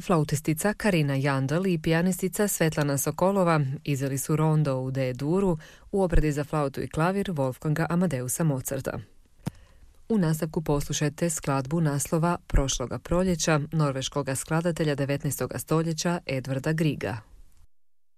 Flautistica Karina Jandl i pijanistica Svetlana Sokolova izveli su rondo u D-duru u obradi za flautu i klavir Wolfganga Amadeusa Mozarta. U nastavku poslušajte skladbu naslova Prošloga proljeća norveškoga skladatelja 19. stoljeća Edvarda Griega.